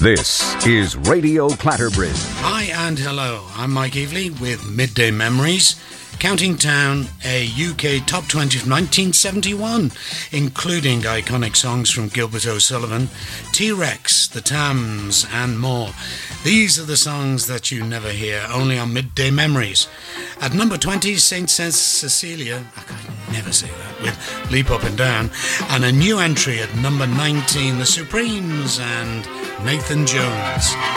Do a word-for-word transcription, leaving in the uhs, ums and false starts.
This is Radio Clatterbridge. Hi and hello, I'm Mike Evely with Midday Memories, counting down a U K Top twenty from nineteen seventy-one, including iconic songs from Gilbert O'Sullivan, T-Rex, The Tams and more. These are the songs that you never hear, only on Midday Memories. At number twenty, Saint Cecilia, I can never say that, with Leap Up and Down, and a new entry at number nineteen, The Supremes and Nathan Jones.